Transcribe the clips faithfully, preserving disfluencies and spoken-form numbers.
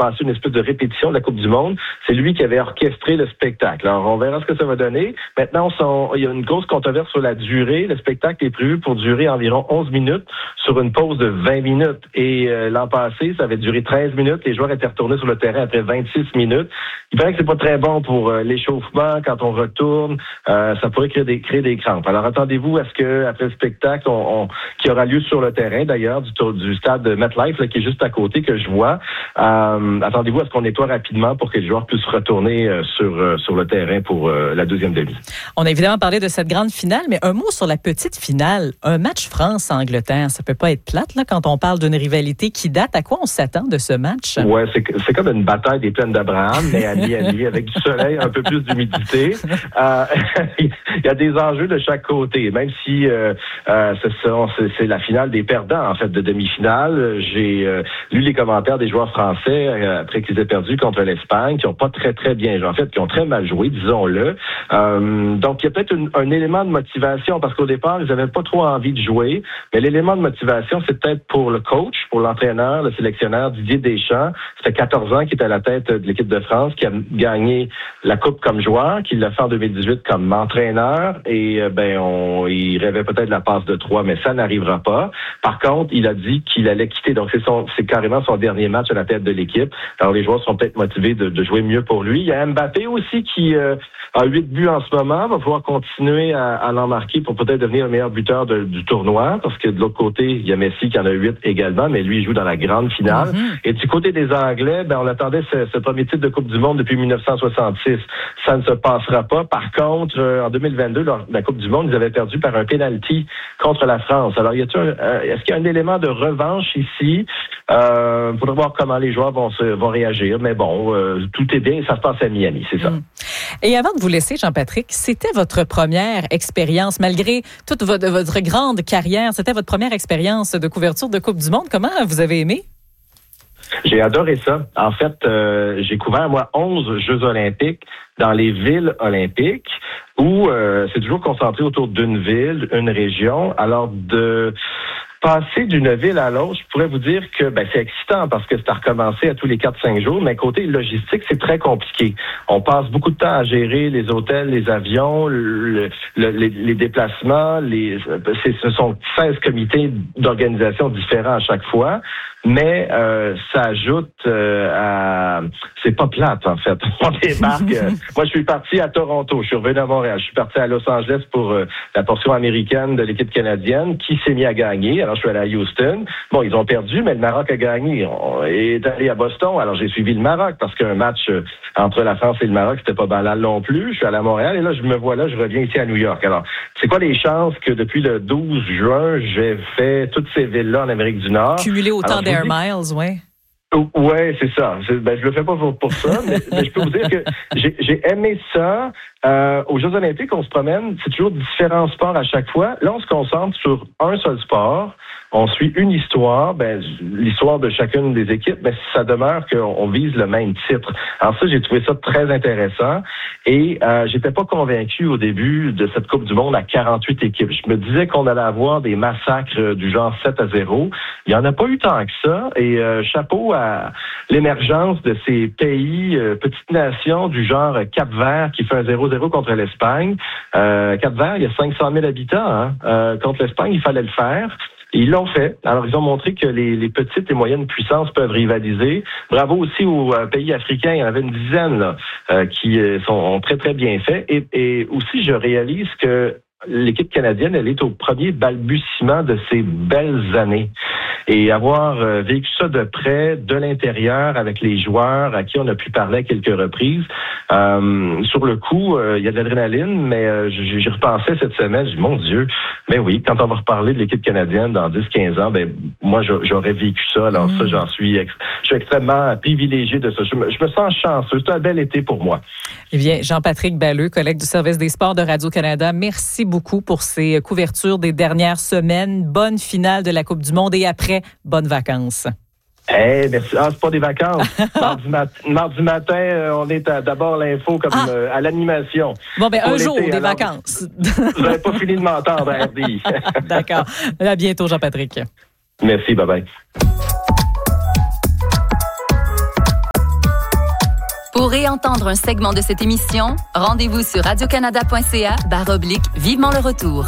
passé une espèce de répétition de la Coupe du Monde. C'est lui qui avait orchestré le spectacle. Alors, on verra ce que ça va donner. Maintenant, on il y a une grosse controverse sur la durée. Le spectacle est prévu pour durer environ onze minutes sur une pause de vingt minutes. Et euh, l'an passé, ça avait duré treize minutes. Les joueurs étaient retournés sur le terrain après vingt-six minutes. Il paraît que c'est pas très bon pour euh, l'échauffement quand on retourne. Euh, ça pourrait créer des, créer des crampes. Alors, attendez-vous à ce que après le spectacle, on, on, qui aura lieu sur le terrain, d'ailleurs, du, du stade MetLife, là, qui est juste à côté, que je vois, euh, attendez-vous à ce qu'on nettoie rapidement pour que les joueurs puissent retourner euh, sur, euh, sur le terrain pour euh, la deuxième demi. On a évidemment parlé de cette grande finale, mais un mot sur la petite finale. Un match France-Angleterre, ça peut pas être plate là, quand on parle d'une rivalité qui date. À quoi on s'attend de ce match? Ouais, c'est, c'est comme une bataille des plaines d'Abraham, mais à Miami, avec du soleil, un peu plus d'humidité. Euh, il y a des enjeux de chaque côté, même si euh, euh, ce sont, c'est, c'est la finale des perdants, en fait, de demi-finale. J'ai euh, lu les commentaires des joueurs français euh, après qu'ils aient perdu contre l'Espagne, qui ont pas très, très bien joué, en fait, qui ont très mal joué, disons-le. Euh, donc, il y a peut-être une, un élément de motivation, parce qu'au départ, ils n'avaient pas trop envie de jouer, mais l'élément de motivation, c'est peut-être pour le coach, pour l'entraîneur, le sélectionneur Didier Deschamps. Ça fait quatorze ans qu'il est à la tête de l'équipe de France, qui a gagné la Coupe comme joueur, qui l'a fait en deux mille dix-huit comme entraîneur, et euh, ben on, il rêvait peut-être de la passe de trois, mais ça n'arrivera pas. Par contre, il a dit qu'il allait quitter, donc c'est son, c'est carrément son dernier match à la tête de l'équipe. Alors les joueurs sont peut-être motivés de, de jouer mieux pour lui. Il y a Mbappé aussi qui euh, a huit buts en ce moment, va pouvoir continuer à, à l'en marquer pour peut-être devenir le meilleur buteur de, du tournoi, parce que de l'autre côté, il y a Messi qui en a huit également, mais lui, il joue dans la grande finale. Mm-hmm. Et du côté des Anglais, ben on attendait ce, ce premier titre de Coupe du Monde depuis dix-neuf cent soixante-six. Ça ne se passera pas. Par contre, euh, en deux mille vingt-deux, la, la Coupe du Monde, ils avaient perdu par un penalty contre la France. Alors, y a-t-il un, euh, est-ce qu'il y a un élément de revanche ici? Euh, faudra voir comment les joueurs vont se, vont réagir. Mais bon, euh, tout est bien. Ça se passe à Miami, c'est ça. Mm. Et avant de vous laisser, Jean-Patrick, c'était votre première expérience, malgré toute votre, votre grande carrière, c'était votre première expérience de couverture de Coupe du Monde. Comment vous avez aimé? J'ai adoré ça. En fait, euh, j'ai couvert, moi, onze Jeux olympiques dans les villes olympiques où euh, c'est toujours concentré autour d'une ville, une région. Alors, de passer d'une ville à l'autre, je pourrais vous dire que ben, c'est excitant parce que c'est à recommencer à tous les quatre cinq jours, mais côté logistique, c'est très compliqué. On passe beaucoup de temps à gérer les hôtels, les avions, le, le, les, les déplacements. Les, c'est, ce sont seize comités d'organisation différents à chaque fois. Mais euh, ça ajoute euh, à... C'est pas plate, en fait. On débarque... euh, moi, je suis parti à Toronto. Je suis revenu à Montréal. Je suis parti à Los Angeles pour euh, la portion américaine de l'équipe canadienne qui s'est mis à gagner. Alors, je suis allé à Houston. Bon, ils ont perdu, mais le Maroc a gagné. On est allé à Boston. Alors, j'ai suivi le Maroc parce qu'un match euh, entre la France et le Maroc, c'était pas banal non plus. Je suis allé à Montréal et là, je me vois là, je reviens ici à New York. Alors, c'est quoi les chances que depuis le douze juin, j'ai fait toutes ces villes-là en Amérique du Nord? Cumuler autant Alors, d'Air Miles, oui. Ouais, c'est ça. C'est, ben, je le fais pas pour, pour ça, mais, mais je peux vous dire que j'ai, j'ai aimé ça. Euh, aux Jeux olympiques, on se promène, c'est toujours différents sports à chaque fois. Là, on se concentre sur un seul sport. On suit une histoire, ben, l'histoire de chacune des équipes, mais ça demeure qu'on on vise le même titre. Alors ça, j'ai trouvé ça très intéressant. Et euh, j'étais pas convaincu au début de cette Coupe du Monde à quarante-huit équipes. Je me disais qu'on allait avoir des massacres du genre sept à zéro. Il y en a pas eu tant que ça. Et euh, chapeau à l'émergence de ces pays, euh, petites nations du genre Cap-Vert qui fait un zéro zéro contre l'Espagne. Euh, Cap-Vert, il y a cinq cent mille habitants. Hein. Euh, contre l'Espagne, il fallait le faire. Et ils l'ont fait. Alors, ils ont montré que les, les petites et moyennes puissances peuvent rivaliser. Bravo aussi aux euh, pays africains. Il y en avait une dizaine là, euh, qui euh, sont ont très, très bien fait. Et, et aussi, je réalise que l'équipe canadienne, elle est au premier balbutiement de ses belles années. Et avoir euh, vécu ça de près, de l'intérieur, avec les joueurs à qui on a pu parler à quelques reprises, euh, sur le coup, il euh, y a de l'adrénaline, mais euh, j'y repensais cette semaine, je dis, mon Dieu, mais oui, quand on va reparler de l'équipe canadienne dans dix quinze ans, ben moi, j'aurais vécu ça. Alors mmh. ça, j'en suis, ex- je suis extrêmement privilégié de ça. Je me, je me sens chanceux. C'est un bel été pour moi. Eh bien, Jean-Patrick Balleux, collègue du service des sports de Radio-Canada, merci beaucoup pour ces couvertures des dernières semaines. Bonne finale de la Coupe du Monde et après, bonnes vacances. Eh, hey, merci. Ah, c'est pas des vacances. mardi, mat- mardi matin, euh, on est à d'abord l'info comme ah. euh, à l'animation. Bon, ben un jour, des alors, vacances. Vous n'avez pas fini de m'entendre, R D I. D'accord. À bientôt, Jean-Patrick. Merci, bye-bye. Pour réentendre un segment de cette émission, rendez-vous sur radiocanada.ca barre oblique Vivement le retour.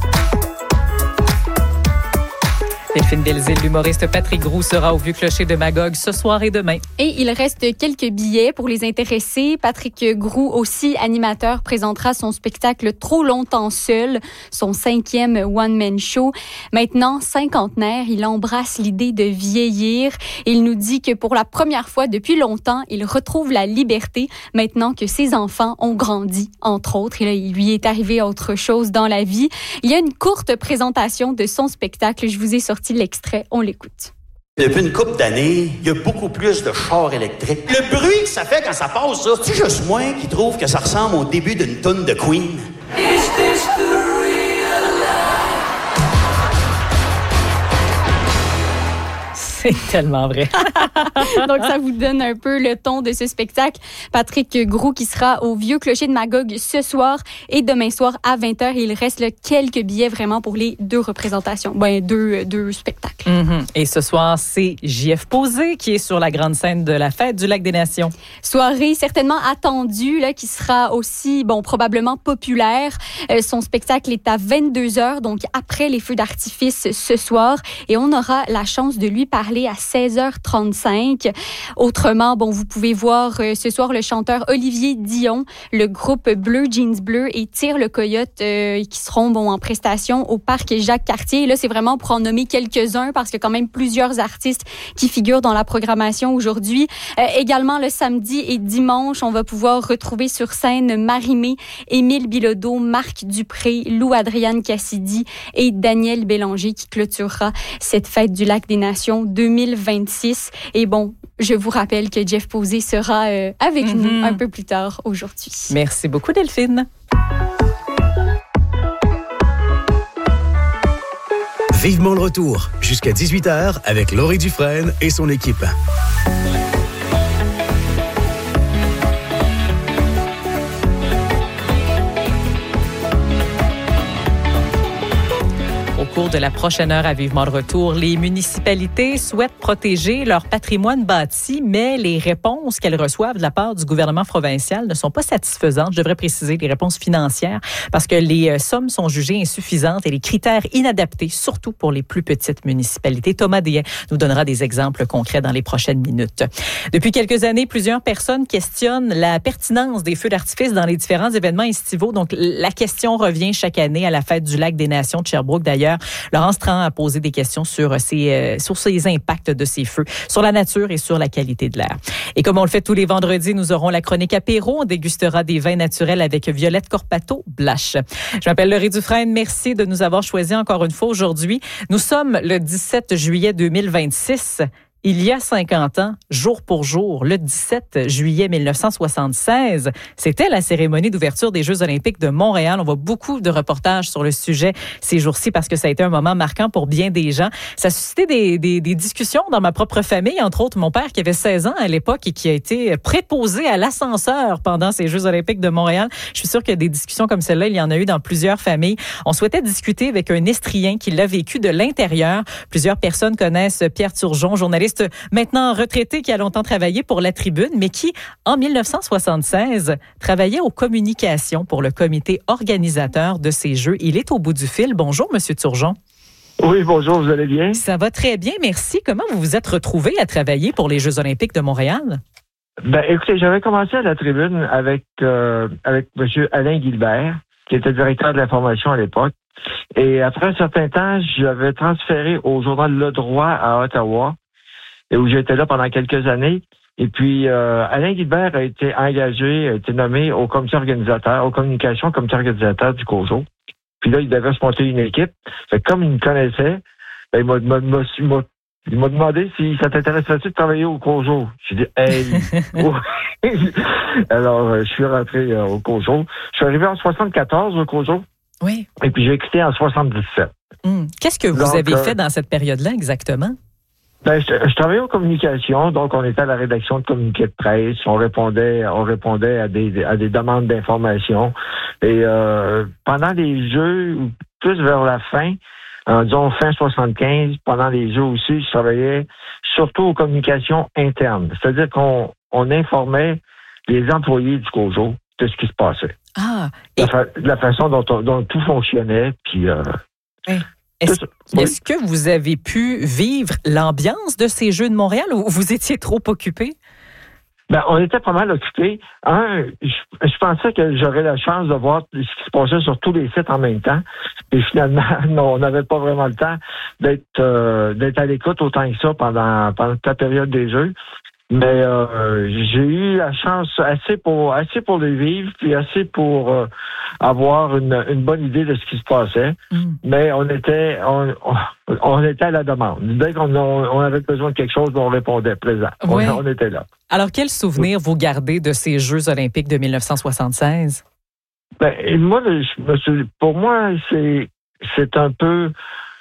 Delphine Delzile, l'humoriste Patrick Groux sera au Vieux-Clocher de Magog ce soir et demain. Et il reste quelques billets pour les intéressés. Patrick Groux, aussi animateur, présentera son spectacle Trop longtemps seul, son cinquième one-man show. Maintenant, cinquantenaire, il embrasse l'idée de vieillir. Il nous dit que pour la première fois depuis longtemps, il retrouve la liberté maintenant que ses enfants ont grandi, entre autres. Et là, il lui est arrivé autre chose dans la vie. Il y a une courte présentation de son spectacle. Je vous ai sorti l'extrait, on l'écoute. Depuis une couple d'années, il y a beaucoup plus de chars électriques. Le bruit que ça fait quand ça passe, ça, c'est juste moi qui trouve que ça ressemble au début d'une toune de Queen. Is this the real life? C'est tellement vrai. Donc, ça vous donne un peu le ton de ce spectacle. Patrick Groux qui sera au Vieux-Clocher de Magog ce soir et demain soir à vingt heures. Il reste là, quelques billets vraiment pour les deux représentations, ben, deux, deux spectacles. Mm-hmm. Et ce soir, c'est J F Posé qui est sur la grande scène de la Fête du Lac des Nations. Soirée certainement attendue, là, qui sera aussi, bon, probablement populaire. Euh, son spectacle est à vingt-deux heures, donc après les feux d'artifice ce soir. Et on aura la chance de lui parler à seize heures trente-cinq. Autrement, bon, vous pouvez voir euh, ce soir le chanteur Olivier Dion, le groupe Bleu Jeans Bleu et Tire le Coyote euh, qui seront bon en prestation au parc Jacques-Cartier. Et là, c'est vraiment pour en nommer quelques-uns parce qu'il y a quand même plusieurs artistes qui figurent dans la programmation aujourd'hui. Euh, également, le samedi et dimanche, on va pouvoir retrouver sur scène Marie-Mé, Émile Bilodeau, Marc Dupré, Lou-Adrienne Cassidy et Daniel Bélanger qui clôturera cette fête du Lac des Nations deux mille vingt-six. Et bon, je vous rappelle que Jeff Posé sera euh, avec mm-hmm. nous un peu plus tard aujourd'hui. Merci beaucoup, Delphine. Vivement le retour, jusqu'à dix-huit heures avec Laurie Dufresne et son équipe. Au cours de la prochaine heure à Vivement le retour, les municipalités souhaitent protéger leur patrimoine bâti, mais les réponses qu'elles reçoivent de la part du gouvernement provincial ne sont pas satisfaisantes. Je devrais préciser les réponses financières parce que les sommes sont jugées insuffisantes et les critères inadaptés, surtout pour les plus petites municipalités. Thomas Déhay nous donnera des exemples concrets dans les prochaines minutes. Depuis quelques années, plusieurs personnes questionnent la pertinence des feux d'artifice dans les différents événements estivaux. Donc, la question revient chaque année à la Fête du Lac des Nations de Sherbrooke. D'ailleurs, Laurence Tran a posé des questions sur ces, euh, sur ces impacts de ces feux, sur la nature et sur la qualité de l'air. Et comme on le fait tous les vendredis, nous aurons la chronique apéro. On dégustera des vins naturels avec Violette Corpato-Blache. Je m'appelle Laurie Dufresne. Merci de nous avoir choisis encore une fois aujourd'hui. Nous sommes le dix-sept juillet deux mille vingt-six. Il y a cinquante ans, jour pour jour, le dix-sept juillet mille neuf cent soixante-seize, c'était la cérémonie d'ouverture des Jeux olympiques de Montréal. On voit beaucoup de reportages sur le sujet ces jours-ci parce que ça a été un moment marquant pour bien des gens. Ça a suscité des, des, des discussions dans ma propre famille, entre autres mon père qui avait seize ans à l'époque et qui a été préposé à l'ascenseur pendant ces Jeux olympiques de Montréal. Je suis sûre qu'il y a des discussions comme celle-là, il y en a eu dans plusieurs familles. On souhaitait discuter avec un Estrien qui l'a vécu de l'intérieur. Plusieurs personnes connaissent Pierre Turgeon, journaliste maintenant retraité qui a longtemps travaillé pour La Tribune, mais qui, en mille neuf cent soixante-seize, travaillait aux communications pour le comité organisateur de ces Jeux. Il est au bout du fil. Bonjour, Monsieur Turgeon. Oui, bonjour, vous allez bien? Ça va très bien, merci. Comment vous vous êtes retrouvé à travailler pour les Jeux olympiques de Montréal? Ben, écoutez, j'avais commencé à La Tribune avec, euh, avec M. Alain Guilbert, qui était directeur de l'information à l'époque. Et après un certain temps, j'avais transféré au journal Le Droit à Ottawa, et où j'étais là pendant quelques années. Et puis, euh, Alain Guilbert a été engagé, a été nommé au comité organisateur, aux communications, comité organisateur du COJO. Puis là, il devait se monter une équipe. Fait que comme il me connaissait, ben, il m'a, m'a, m'a, m'a, il m'a demandé si ça t'intéresserait-tu de travailler au COJO. J'ai dit, hey! Alors, je suis rentré euh, au COJO. Je suis arrivé en soixante-quatorze au COJO. Oui. Et puis, j'ai quitté en soixante-dix-sept. Hum. Qu'est-ce que vous donc, avez euh, fait dans cette période-là exactement? Ben, je, je travaillais aux communications, donc on était à la rédaction de communiqués de presse, on répondait, on répondait à des à des demandes d'information. Et euh, pendant les Jeux, plus vers la fin, en disons fin soixante-quinze, pendant les Jeux aussi, je travaillais surtout aux communications internes. C'est-à-dire qu'on on informait les employés du COJO de ce qui se passait. Ah! Et... La, fa- la façon dont, on, dont tout fonctionnait, puis... Euh, oui. Est-ce, oui. est-ce que vous avez pu vivre l'ambiance de ces Jeux de Montréal ou vous étiez trop occupé? Ben, on était pas mal occupés. Un, je, je pensais que j'aurais la chance de voir ce qui se passait sur tous les sites en même temps. Et finalement, non, on n'avait pas vraiment le temps d'être euh, d'être à l'écoute autant que ça pendant, pendant toute la période des Jeux. Mais euh, j'ai eu la chance assez pour assez pour les vivre, puis assez pour euh, avoir une, une bonne idée de ce qui se passait. Mm. Mais on était on, on, on était à la demande. Dès qu'on on avait besoin de quelque chose, on répondait présent. Oui. On, on était là. Alors, quel souvenir oui. vous gardez de ces Jeux olympiques de dix-neuf cent soixante-seize? Ben, moi, je me suis, pour moi, c'est c'est un peu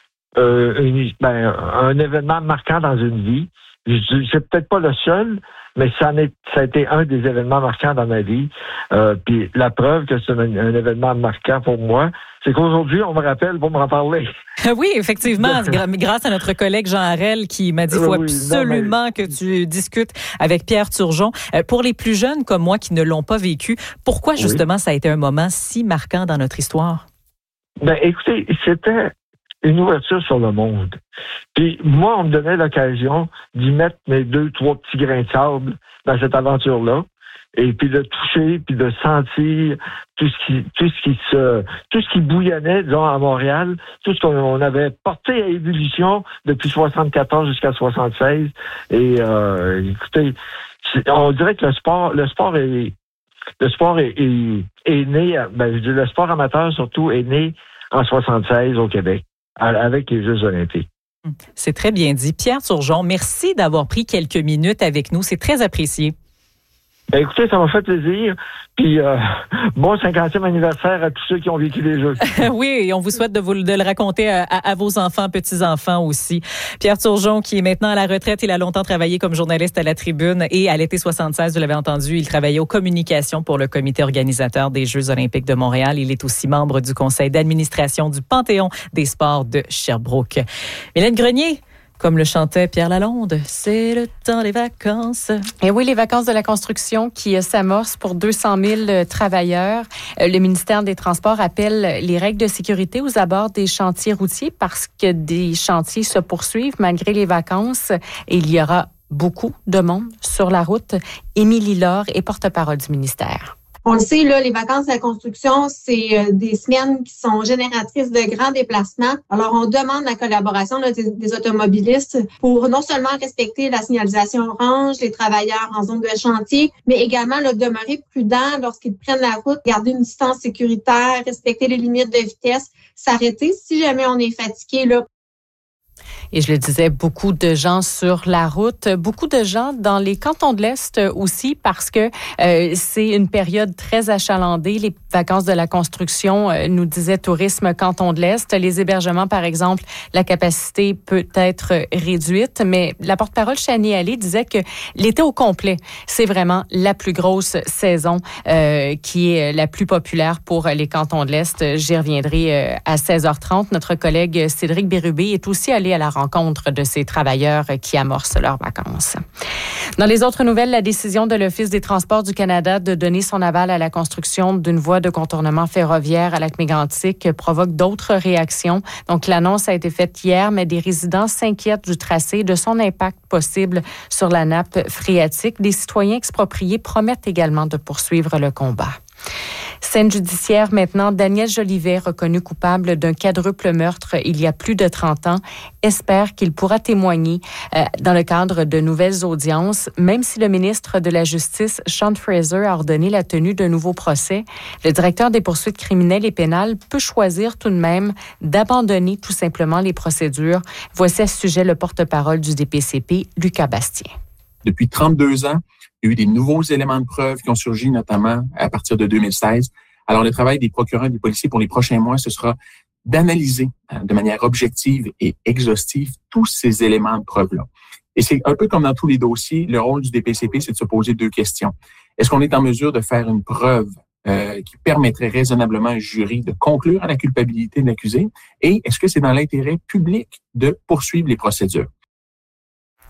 euh, une, ben, un événement marquant dans une vie. C'est peut-être pas le seul, mais ça, en est, ça a été un des événements marquants dans ma vie. Euh, puis la preuve que c'est un, un événement marquant pour moi, c'est qu'aujourd'hui, on me rappelle pour me parler. Oui, effectivement, grâce à notre collègue Jean Harel qui m'a dit qu'il faut oui, absolument non, mais... que tu discutes avec Pierre Turgeon. Pour les plus jeunes comme moi qui ne l'ont pas vécu, pourquoi justement oui. ça a été un moment si marquant dans notre histoire? Ben, écoutez, c'était une ouverture sur le monde. Puis moi, on me donnait l'occasion d'y mettre mes deux, trois petits grains de sable dans cette aventure-là, et puis de toucher, puis de sentir tout ce qui, tout ce qui se, tout ce qui bouillonnait, disons, à Montréal, tout ce qu'on avait porté à ébullition depuis soixante-quatorze jusqu'à soixante-seize. Et euh, écoutez, on dirait que le sport, le sport est, le sport est, est, est né, ben, je dis, le sport amateur surtout est né en soixante-seize au Québec, avec les Jeux olympiques. C'est très bien dit. Pierre Turgeon, merci d'avoir pris quelques minutes avec nous. C'est très apprécié. Ben écoutez, ça m'a fait plaisir. Puis, euh, bon cinquantième anniversaire à tous ceux qui ont vécu les Jeux. Oui, et on vous souhaite de, vous, de le raconter à, à, à vos enfants, petits-enfants aussi. Pierre Turgeon, qui est maintenant à la retraite, il a longtemps travaillé comme journaliste à la Tribune et à l'été soixante-seize, vous l'avez entendu, il travaillait aux communications pour le comité organisateur des Jeux olympiques de Montréal. Il est aussi membre du conseil d'administration du Panthéon des sports de Sherbrooke. Mylène Grenier, comme le chantait Pierre Lalonde, c'est le temps des vacances. Et oui, les vacances de la construction qui s'amorcent pour deux cent mille travailleurs. Le ministère des Transports appelle les règles de sécurité aux abords des chantiers routiers parce que des chantiers se poursuivent malgré les vacances. Et il y aura beaucoup de monde sur la route. Émilie Laure est porte-parole du ministère. On le sait, là, les vacances de la construction, c'est euh, des semaines qui sont génératrices de grands déplacements. Alors, on demande la collaboration là, des, des automobilistes pour non seulement respecter la signalisation orange, les travailleurs en zone de chantier, mais également là, demeurer prudents lorsqu'ils prennent la route, garder une distance sécuritaire, respecter les limites de vitesse, s'arrêter si jamais on est fatigué, là. Et je le disais, beaucoup de gens sur la route, beaucoup de gens dans les cantons de l'Est aussi, parce que euh, c'est une période très achalandée. Les vacances de la construction, euh, nous disait Tourisme Canton de l'Est. Les hébergements, par exemple, la capacité peut être réduite, mais la porte-parole Chani Allé disait que l'été au complet, c'est vraiment la plus grosse saison euh, qui est la plus populaire pour les cantons de l'Est. J'y reviendrai euh, à seize heures trente. Notre collègue Cédric Bérubé est aussi allé à la rencontre de ces travailleurs qui amorcent leurs vacances. Dans les autres nouvelles, la décision de l'Office des transports du Canada de donner son aval à la construction d'une voie de contournement ferroviaire à Lac-Mégantic provoque d'autres réactions. Donc, l'annonce a été faite hier, mais des résidents s'inquiètent du tracé et de son impact possible sur la nappe phréatique. Des citoyens expropriés promettent également de poursuivre le combat. Scène judiciaire maintenant, Daniel Jolivet, reconnu coupable d'un quadruple meurtre il y a plus de trente ans, espère qu'il pourra témoigner euh, dans le cadre de nouvelles audiences, même si le ministre de la Justice, Sean Fraser, a ordonné la tenue d'un nouveau procès. Le directeur des poursuites criminelles et pénales peut choisir tout de même d'abandonner tout simplement les procédures. Voici à ce sujet le porte-parole du D P C P, Lucas Bastien. Depuis trente-deux ans, il y a eu des nouveaux éléments de preuve qui ont surgi, notamment à partir de deux mille seize. Alors, le travail des procureurs et des policiers pour les prochains mois, ce sera d'analyser de manière objective et exhaustive tous ces éléments de preuve-là. Et c'est un peu comme dans tous les dossiers, le rôle du D P C P, c'est de se poser deux questions. Est-ce qu'on est en mesure de faire une preuve euh, qui permettrait raisonnablement à un jury de conclure à la culpabilité de l'accusé? Et est-ce que c'est dans l'intérêt public de poursuivre les procédures?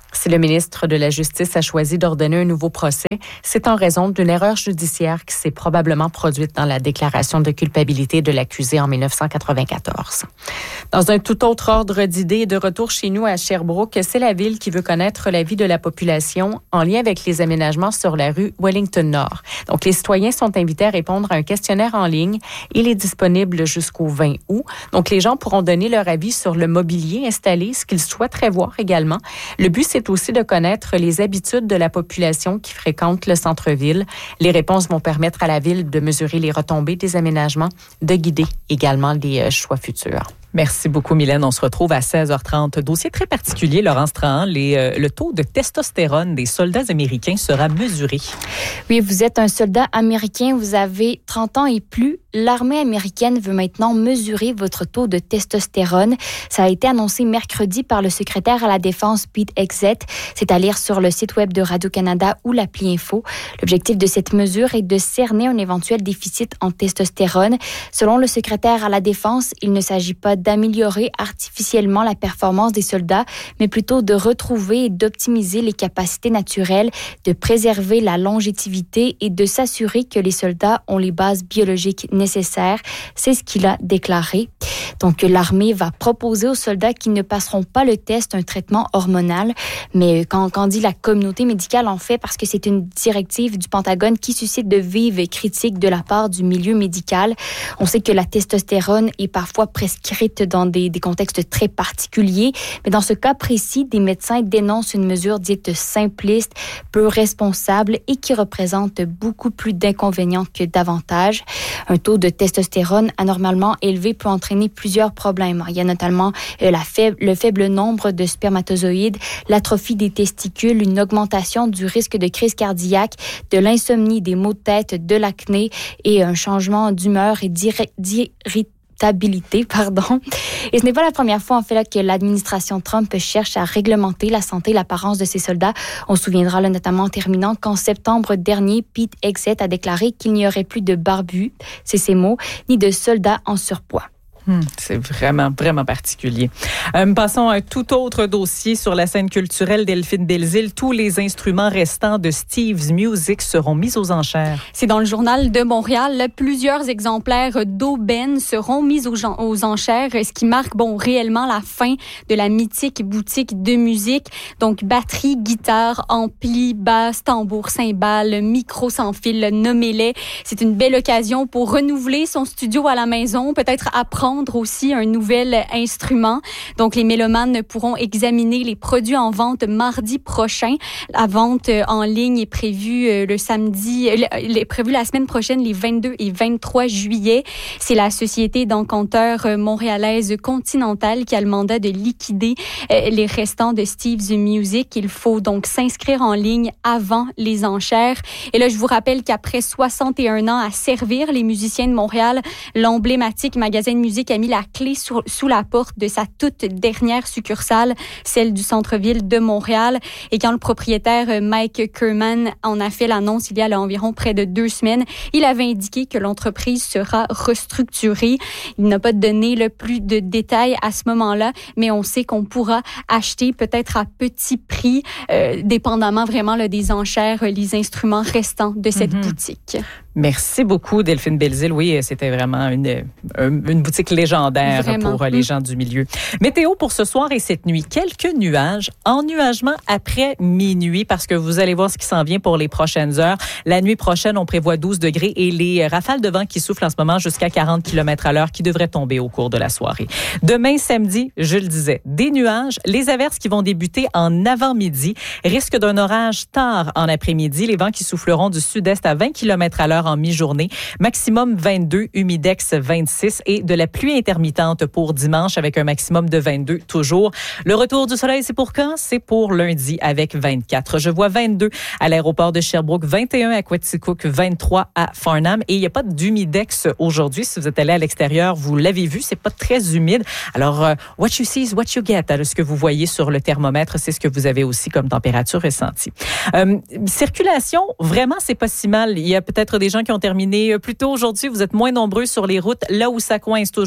Si le ministre de la Justice a choisi d'ordonner un nouveau procès, c'est en raison d'une erreur judiciaire qui s'est probablement produite dans la déclaration de culpabilité de l'accusé en dix-neuf cent quatre-vingt-quatorze. Dans un tout autre ordre d'idées, de retour chez nous à Sherbrooke, c'est la ville qui veut connaître l'avis de la population en lien avec les aménagements sur la rue Wellington-Nord. Donc, les citoyens sont invités à répondre à un questionnaire en ligne. Il est disponible jusqu'au vingt août. Donc, les gens pourront donner leur avis sur le mobilier installé, ce qu'ils souhaiteraient voir également. Le but, c'est aussi de connaître les habitudes de la population qui fréquente le centre-ville. Les réponses vont permettre à la ville de mesurer les retombées des aménagements, de guider également les choix futurs. Merci beaucoup, Mylène. On se retrouve à seize heures trente. Dossier très particulier, Laurence Trahan. Les, euh, le taux de testostérone des soldats américains sera mesuré. Oui, vous êtes un soldat américain, vous avez trente ans et plus. L'armée américaine veut maintenant mesurer votre taux de testostérone. Ça a été annoncé mercredi par le secrétaire à la Défense, Pete Hegseth. C'est à lire sur le site web de Radio-Canada ou l'appli Info. L'objectif de cette mesure est de cerner un éventuel déficit en testostérone. Selon le secrétaire à la Défense, il ne s'agit pas d'améliorer artificiellement la performance des soldats, mais plutôt de retrouver et d'optimiser les capacités naturelles, de préserver la longévité et de s'assurer que les soldats ont les bases biologiques nécessaires. C'est ce qu'il a déclaré. Donc, l'armée va proposer aux soldats qui ne passeront pas le test un traitement hormonal. Mais quand, quand on dit la communauté médicale en fait, parce que c'est une directive du Pentagone qui suscite de vives critiques de la part du milieu médical. On sait que la testostérone est parfois prescrite dans des, des contextes très particuliers. Mais dans ce cas précis, des médecins dénoncent une mesure dite simpliste, peu responsable et qui représente beaucoup plus d'inconvénients que d'avantages. Un taux de testostérone anormalement élevé peut entraîner plusieurs problèmes. Il y a notamment euh, la faible, le faible nombre de spermatozoïdes, l'atrophie des testicules, une augmentation du risque de crise cardiaque, de l'insomnie, des maux de tête, de l'acné et un changement d'humeur et d'irritation. Stabilité, pardon. Et ce n'est pas la première fois, en fait, là, que l'administration Trump cherche à réglementer la santé et l'apparence de ses soldats. On se souviendra, là, notamment en terminant, qu'en septembre dernier, Pete Hegseth a déclaré qu'il n'y aurait plus de barbus, c'est ses mots, ni de soldats en surpoids. Hum, c'est vraiment, vraiment particulier. Euh, passons à un tout autre dossier sur la scène culturelle. Delphine Belzile, tous les instruments restants de Steve's Music seront mis aux enchères. C'est dans le Journal de Montréal. Plusieurs exemplaires d'aubaine seront mis aux, aux enchères, ce qui marque bon réellement la fin de la mythique boutique de musique. Donc, batterie, guitare, ampli, basse, tambour, cymbales, micro sans fil, nommez-les. C'est une belle occasion pour renouveler son studio à la maison, peut-être apprendre aussi un nouvel instrument. Donc, les mélomanes pourront examiner les produits en vente mardi prochain. La vente en ligne est prévue le samedi, est prévue la semaine prochaine, les vingt-deux et vingt-trois juillet. C'est la société d'encanteurs montréalaise Continental qui a le mandat de liquider les restants de Steve's Music. Il faut donc s'inscrire en ligne avant les enchères. Et là, je vous rappelle qu'après soixante et un ans à servir les musiciens de Montréal, l'emblématique magasin de musique a mis la clé sur, sous la porte de sa toute dernière succursale, celle du centre-ville de Montréal. Et quand le propriétaire Mike Kerman en a fait l'annonce il y a là, environ près de deux semaines, il avait indiqué que l'entreprise sera restructurée. Il n'a pas donné le plus de détails à ce moment-là, mais on sait qu'on pourra acheter peut-être à petit prix, euh, dépendamment vraiment là, des enchères, les instruments restants de cette mm-hmm. boutique. Merci beaucoup, Delphine Belzile. Oui, c'était vraiment une, une boutique légendaire vraiment. Pour les gens du milieu. Météo pour ce soir et cette nuit. Quelques nuages, ennuagement après minuit parce que vous allez voir ce qui s'en vient pour les prochaines heures. La nuit prochaine, on prévoit douze degrés et les rafales de vent qui soufflent en ce moment jusqu'à quarante kilomètres à l'heure qui devraient tomber au cours de la soirée. Demain, samedi, je le disais, des nuages, les averses qui vont débuter en avant-midi, risque d'un orage tard en après-midi, les vents qui souffleront du sud-est à vingt kilomètres à l'heure en mi-journée, maximum vingt-deux, humidex vingt-six et de la pluie intermittente pour dimanche avec un maximum de vingt-deux toujours. Le retour du soleil, c'est pour quand? C'est pour lundi avec vingt-quatre. Je vois vingt-deux à l'aéroport de Sherbrooke, vingt et un à Quaticook, vingt-trois à Farnham et il n'y a pas d'humidex aujourd'hui. Si vous êtes allé à l'extérieur, vous l'avez vu, c'est pas très humide. Alors, uh, what you see is what you get. Alors, ce que vous voyez sur le thermomètre, c'est ce que vous avez aussi comme température ressentie. Euh, circulation, vraiment, c'est pas si mal. Il y a peut-être des gens qui ont terminé plus tôt aujourd'hui. Vous êtes moins nombreux sur les routes, là où ça coince toujours.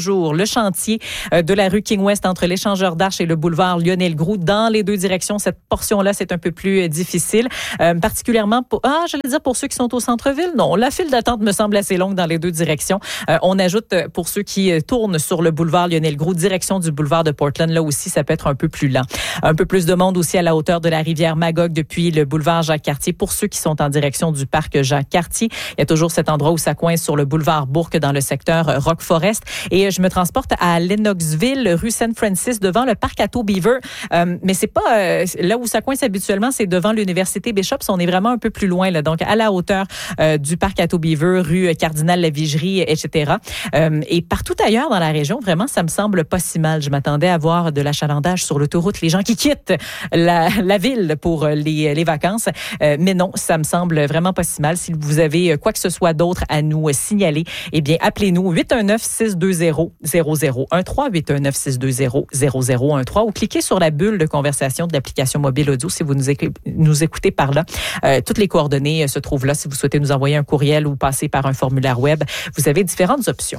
toujours le chantier de la rue King-West entre l'échangeur d'Arche et le boulevard Lionel-Groulx. Dans les deux directions, cette portion-là, c'est un peu plus difficile. Euh, particulièrement pour, ah, j'allais dire pour ceux qui sont au centre-ville. Non, la file d'attente me semble assez longue dans les deux directions. Euh, on ajoute pour ceux qui tournent sur le boulevard Lionel-Groulx, direction du boulevard de Portland. Là aussi, ça peut être un peu plus lent. Un peu plus de monde aussi à la hauteur de la rivière Magog depuis le boulevard Jacques-Cartier. Pour ceux qui sont en direction du parc Jacques-Cartier, il y a toujours cet endroit où ça coince sur le boulevard Bourque dans le secteur Rock Forest. Et je me transporte à Lennoxville, rue Saint-Francis, devant le parc Atto Beaver. Euh, mais c'est pas euh, là où ça coince habituellement, c'est devant l'université Bishops. On est vraiment un peu plus loin, là, donc à la hauteur euh, du parc Atto Beaver, rue Cardinal-Lavigerie, et cetera. Euh, et partout ailleurs dans la région, vraiment, ça me semble pas si mal. Je m'attendais à voir de l'achalandage sur l'autoroute, les gens qui quittent la, la ville pour les, les vacances. Euh, mais non, ça me semble vraiment pas si mal. Si vous avez quoi que ce soit d'autre à nous signaler, eh bien, appelez-nous huit un neuf, six deux zéro, zéro zéro un trois, huit un neuf, six deux zéro, zéro zéro un trois ou cliquez sur la bulle de conversation de l'application mobile audio si vous nous, éc- nous écoutez par là. Euh, toutes les coordonnées se trouvent là si vous souhaitez nous envoyer un courriel ou passer par un formulaire web. Vous avez différentes options.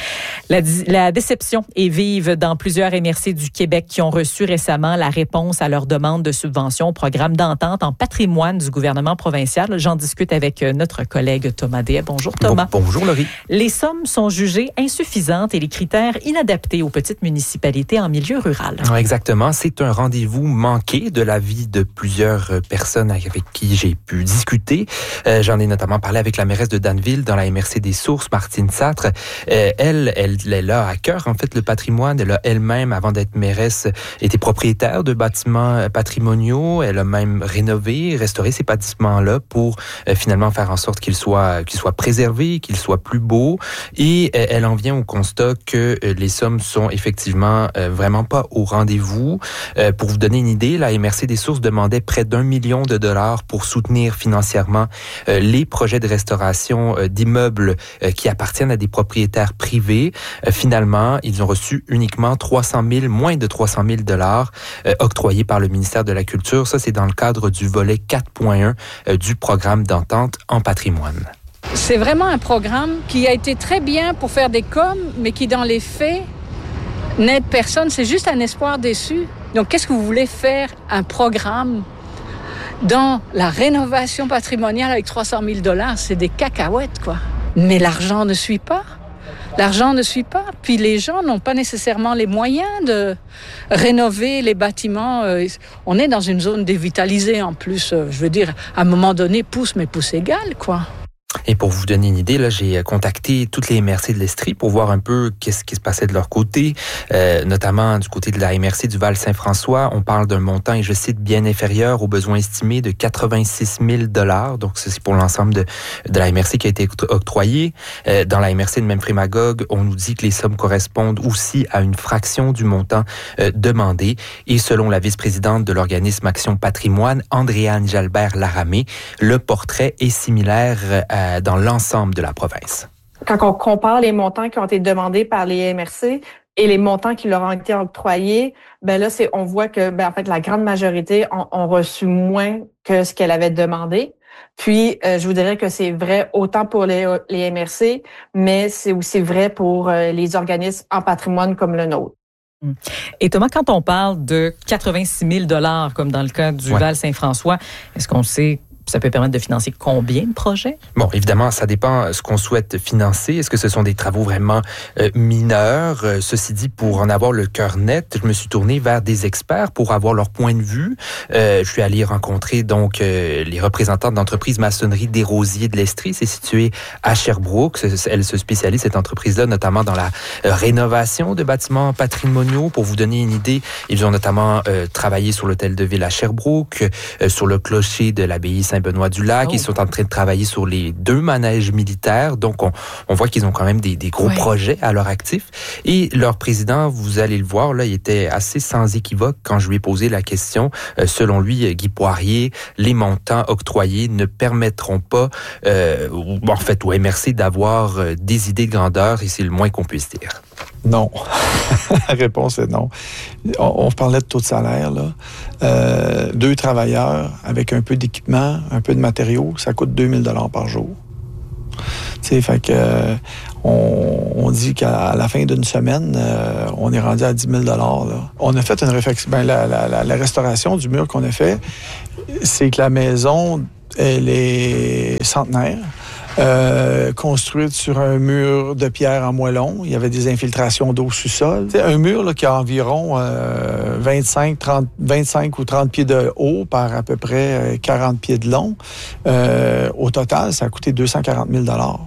La, la déception est vive dans plusieurs M R C du Québec qui ont reçu récemment la réponse à leur demande de subvention au programme d'entente en patrimoine du gouvernement provincial. J'en discute avec notre collègue Thomas Deshaies. Bonjour Thomas. Bon, bonjour Laurie. Les sommes sont jugées insuffisantes et les critères inadaptés aux petites municipalités en milieu rural. Exactement. C'est un rendez-vous manqué de l'avis de plusieurs personnes avec qui j'ai pu discuter. Euh, j'en ai notamment parlé avec la mairesse de Danville dans la M R C des Sources, Martine Satre. Euh, Elle, elle, elle a à cœur, en fait, le patrimoine. Elle a elle-même, avant d'être mairesse, été propriétaire de bâtiments patrimoniaux. Elle a même rénové, restauré ces bâtiments-là pour euh, finalement faire en sorte qu'ils soient, qu'ils soient préservés, qu'ils soient plus beaux. Et euh, elle en vient au constat que euh, les sommes sont effectivement euh, vraiment pas au rendez-vous. Euh, pour vous donner une idée, la M R C des Sources demandait près d'un million de dollars pour soutenir financièrement euh, les projets de restauration euh, d'immeubles euh, qui appartiennent à des propriétaires privés. Euh, finalement, ils ont reçu uniquement trois cent mille, moins de trois cent mille dollars euh, octroyés par le ministère de la Culture. Ça, c'est dans le cadre du volet quatre point un euh, du programme d'entente en patrimoine. C'est vraiment un programme qui a été très bien pour faire des coms, mais qui, dans les faits, n'aide personne. C'est juste un espoir déçu. Donc, qu'est-ce que vous voulez faire un programme dans la rénovation patrimoniale avec trois cent mille dollars? C'est des cacahuètes, quoi. Mais l'argent ne suit pas. L'argent ne suit pas. Puis les gens n'ont pas nécessairement les moyens de rénover les bâtiments. On est dans une zone dévitalisée en plus. Je veux dire, à un moment donné, pouce, mais pouce égal, quoi. Et pour vous donner une idée, là, j'ai contacté toutes les M R C de l'Estrie pour voir un peu qu'est-ce qui se passait de leur côté, euh, notamment du côté de la M R C du Val-Saint-François. On parle d'un montant, et je cite, bien inférieur aux besoins estimés de quatre-vingt-six mille dollars. Donc, c'est pour l'ensemble de, de la M R C qui a été octroyé. Euh, dans la M R C de Memphremagog, on nous dit que les sommes correspondent aussi à une fraction du montant euh, demandé. Et selon la vice-présidente de l'organisme Action Patrimoine, Andréane Jalbert-Laramé, le portrait est similaire à dans l'ensemble de la province. Quand on compare les montants qui ont été demandés par les M R C et les montants qui leur ont été octroyés, ben là, c'est, on voit que, ben en fait, la grande majorité ont, ont reçu moins que ce qu'elle avait demandé. Puis, euh, je vous dirais que c'est vrai autant pour les, les M R C, mais c'est aussi vrai pour euh, les organismes en patrimoine comme le nôtre. Et Thomas, quand on parle de quatre-vingt-six mille dollars, comme dans le cas du ouais. Val-Saint-François, est-ce qu'on sait ça peut permettre de financer combien de projets? Bon, évidemment, ça dépend de ce qu'on souhaite financer. Est-ce que ce sont des travaux vraiment euh, mineurs? Euh, ceci dit, pour en avoir le cœur net, je me suis tourné vers des experts pour avoir leur point de vue. Euh, je suis allé rencontrer donc euh, les représentants de l'entreprise Maçonnerie des Rosiers de l'Estrie. C'est situé à Sherbrooke. Elle se spécialise, cette entreprise-là, notamment dans la euh, rénovation de bâtiments patrimoniaux. Pour vous donner une idée, ils ont notamment euh, travaillé sur l'hôtel de ville à Sherbrooke, euh, sur le clocher de l'abbaye Saint-Benoît-du-Lac. Oh. Ils sont en train de travailler sur les deux manèges militaires. Donc, on, on voit qu'ils ont quand même des, des gros ouais. projets à leur actif. Et leur président, vous allez le voir, là, il était assez sans équivoque quand je lui ai posé la question. Euh, selon lui, Guy Poirier, les montants octroyés ne permettront pas, euh, en fait, au M R C d'avoir euh, des idées de grandeur, et c'est le moins qu'on puisse dire. Non. La réponse est non. On, on parlait de taux de salaire, là. Euh, deux travailleurs avec un peu d'équipement, un peu de matériaux, ça coûte deux mille dollars par jour. sais, fait que euh, on, on dit qu'à la fin d'une semaine, euh, on est rendu à dix mille dollars. Là. On a fait une réflexion. Ben, la, la, la, la restauration du mur qu'on a fait, c'est que la maison, elle est centenaire. Euh, construite sur un mur de pierre en moellon. Il y avait des infiltrations d'eau sous-sol. C'est un mur là, qui a environ euh, vingt-cinq, trente, vingt-cinq ou trente pieds de haut par à peu près quarante pieds de long. Euh, au total, ça a coûté deux cent quarante mille dollars.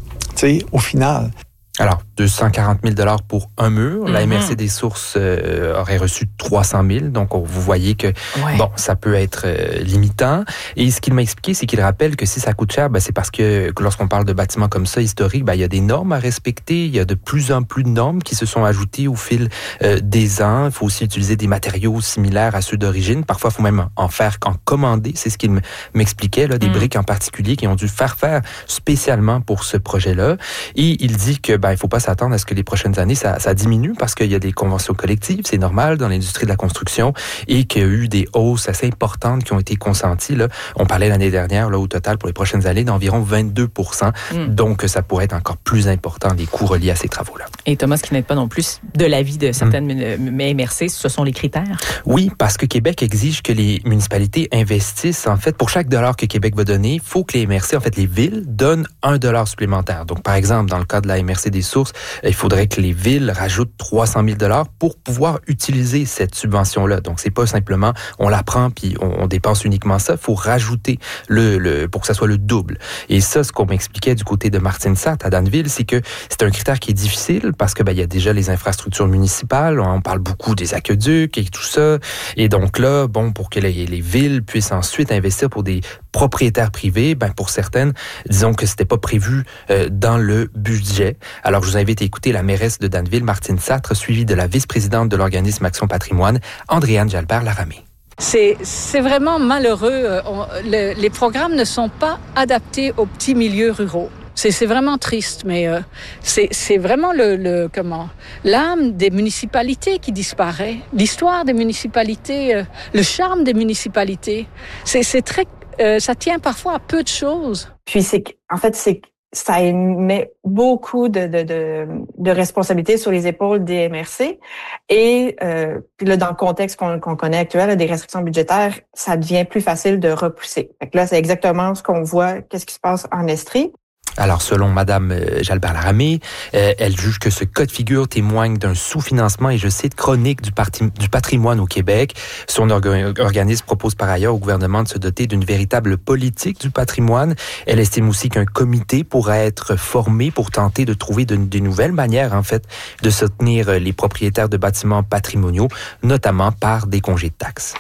Tu sais, au final. Alors, deux cent quarante mille dollars pour un mur. Mm-hmm. La M R C des Sources euh, aurait reçu trois cent mille. Donc, on, vous voyez que, ouais. bon, ça peut être euh, limitant. Et ce qu'il m'a expliqué, c'est qu'il rappelle que si ça coûte cher, ben, c'est parce que, que lorsqu'on parle de bâtiments comme ça, historiques, ben, il y a des normes à respecter. Il y a de plus en plus de normes qui se sont ajoutées au fil euh, des ans. Il faut aussi utiliser des matériaux similaires à ceux d'origine. Parfois, il faut même en faire qu'en commander. C'est ce qu'il m'expliquait, là, des mm. briques en particulier qui ont dû faire faire spécialement pour ce projet-là. Et il dit que, ben, il ne faut pas s'attendre à ce que les prochaines années, ça, ça diminue parce qu'il y a des conventions collectives, c'est normal dans l'industrie de la construction, et qu'il y a eu des hausses assez importantes qui ont été consenties. Là. On parlait l'année dernière, là, au total, pour les prochaines années, d'environ vingt-deux pour cent. Mm. Donc, ça pourrait être encore plus important, les coûts reliés à ces travaux-là. Et Thomas, ce qui n'aide pas non plus de l'avis de certaines mm. M R C, ce sont les critères? Oui, parce que Québec exige que les municipalités investissent. En fait, pour chaque dollar que Québec va donner, il faut que les M R C, en fait, les villes, donnent un dollar supplémentaire. Donc, par exemple, dans le cas de la M R C des Sources, il faudrait que les villes rajoutent trois cent mille dollars pour pouvoir utiliser cette subvention-là. Donc, c'est pas simplement on la prend puis on, on dépense uniquement ça. Il faut rajouter le, le pour que ça soit le double. Et ça, ce qu'on m'expliquait du côté de Martine Satte à Danville, c'est que c'est un critère qui est difficile parce que ben il y a déjà les infrastructures municipales. On parle beaucoup des aqueducs et tout ça. Et donc là, bon, pour que les, les villes puissent ensuite investir pour des propriétaires privés, ben pour certaines, disons que c'était pas prévu euh, dans le budget. Alors, je vous invite à écouter la mairesse de Danville, Martine Satte, suivie de la vice-présidente de l'organisme Action Patrimoine, Andréane Jalbert-Laramé. C'est, c'est vraiment malheureux. On, le, les programmes ne sont pas adaptés aux petits milieux ruraux. C'est, c'est vraiment triste, mais euh, c'est, c'est vraiment le, le comment l'âme des municipalités qui disparaît, l'histoire des municipalités, euh, le charme des municipalités. C'est, c'est très, euh, ça tient parfois à peu de choses. Puis c'est, en fait, c'est ça met beaucoup de, de, de, de responsabilités sur les épaules des M R C. Et euh, puis là, dans le contexte qu'on, qu'on connaît actuel, là, des restrictions budgétaires, ça devient plus facile de repousser. Fait que là, c'est exactement ce qu'on voit, qu'est-ce qui se passe en Estrie. Alors, selon Mme Jalbert-Laramé, euh, elle juge que ce cas de figure témoigne d'un sous-financement, et je cite, chronique du, parti, du patrimoine au Québec. Son orga- organisme propose par ailleurs au gouvernement de se doter d'une véritable politique du patrimoine. Elle estime aussi qu'un comité pourrait être formé pour tenter de trouver de, de nouvelles manières, en fait, de soutenir les propriétaires de bâtiments patrimoniaux, notamment par des congés de taxes.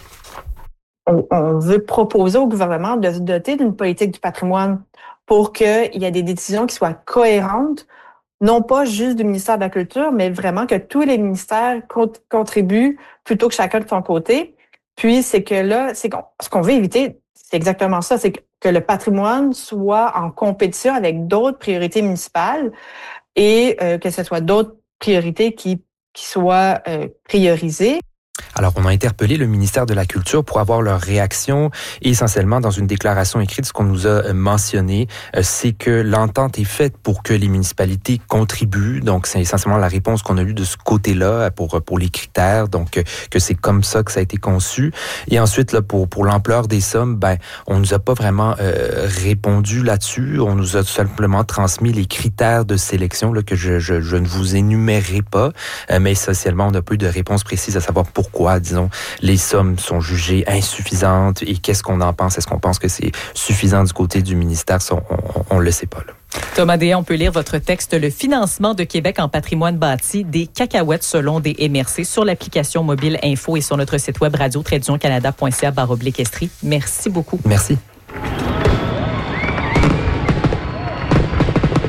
On, on veut proposer au gouvernement de se doter d'une politique du patrimoine pour qu'il y ait des décisions qui soient cohérentes, non pas juste du ministère de la Culture, mais vraiment que tous les ministères contribuent plutôt que chacun de son côté. Puis, c'est que là, c'est qu'on, ce qu'on veut éviter, c'est exactement ça, c'est que le patrimoine soit en compétition avec d'autres priorités municipales et euh, que ce soit d'autres priorités qui, qui soient euh, priorisées. Alors, on a interpellé le ministère de la Culture pour avoir leur réaction, et essentiellement, dans une déclaration écrite, ce qu'on nous a mentionné, c'est que l'entente est faite pour que les municipalités contribuent. Donc, c'est essentiellement la réponse qu'on a eue de ce côté-là pour, pour les critères. Donc, que c'est comme ça que ça a été conçu. Et ensuite, là, pour, pour l'ampleur des sommes, ben, on nous a pas vraiment euh, répondu là-dessus. On nous a tout simplement transmis les critères de sélection, là, que je, je, je ne vous énumérerai pas. Euh, mais essentiellement, on n'a pas eu de réponse précise à savoir pourquoi Pourquoi, disons, les sommes sont jugées insuffisantes et qu'est-ce qu'on en pense? Est-ce qu'on pense que c'est suffisant du côté du ministère? On ne le sait pas, là. Thomas Déhan, on peut lire votre texte « Le financement de Québec en patrimoine bâti, des cacahuètes selon des M R C » sur l'application mobile Info et sur notre site web radio tiret canada point c a barre oblique Estrie. Merci beaucoup. Merci.